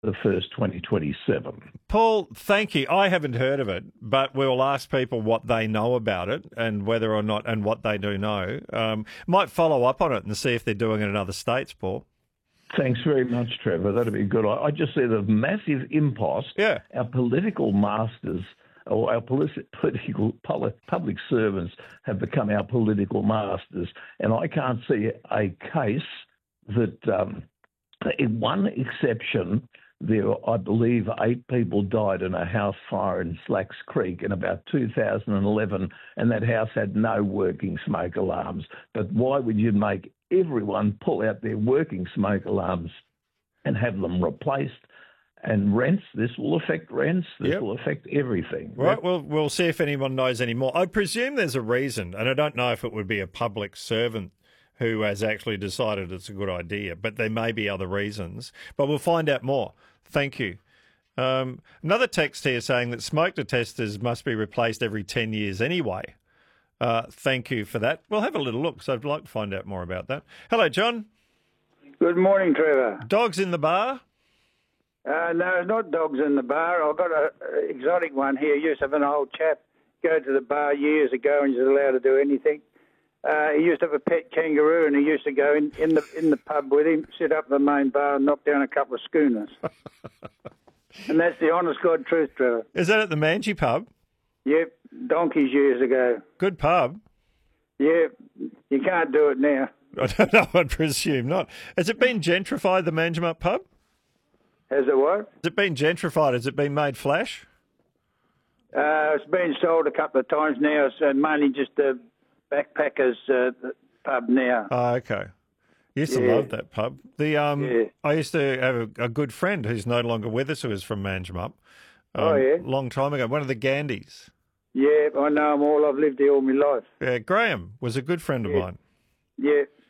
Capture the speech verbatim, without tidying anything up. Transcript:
the first twenty twenty-seven. Paul, thank you. I haven't heard of it, but we'll ask people what they know about it and whether or not and what they do know. Um, might follow up on it and see if they're doing it in other states, Paul. Thanks very much, Trevor. That'd be good. I, I just see the massive impost. Yeah. Our political masters, or our politi- political poli- public servants have become our political masters. And I can't see a case that, um, in one exception, there, I believe, eight people died in a house fire in Slacks Creek in about two thousand eleven, and that house had no working smoke alarms. But why would you make everyone pull out their working smoke alarms and have them replaced? And rents, this will affect rents, this Yep. will affect everything. Right, well, we'll see if anyone knows any more. I presume there's a reason, and I don't know if it would be a public servant who has actually decided it's a good idea, but there may be other reasons. But we'll find out more. Thank you. Um, another text here saying that smoke detectors must be replaced every ten years anyway. Uh, thank you for that. We'll have a little look, so I'd like to find out more about that. Hello, John. Good morning, Trevor. Dogs in the bar? Uh, no, not dogs in the bar. I've got an exotic one here. Used to have an old chap go to the bar years ago and he was allowed to do anything. Uh, he used to have a pet kangaroo and he used to go in, in the in the pub with him, sit up in the main bar and knock down a couple of schooners. And that's the honest God truth, Trevor. Is that at the Manji pub? Yep, donkeys years ago. Good pub. Yeah, you can't do it now. I don't know, I'd presume not. Has it been gentrified, the Manjimup pub? Has it what? Has it been gentrified? Has it been made flash? Uh, it's been sold a couple of times now. It's uh, mainly just a backpackers uh, pub now. Oh, okay. Used to Yeah. love that pub. The um, Yeah. I used to have a, a good friend who's no longer with us who was from Manjimup. Um, Oh, yeah? Long time ago. One of the Gandhis. Yeah, I know them all. I've lived here all my life. Yeah, Graham was a good friend of Yeah. mine. Yeah,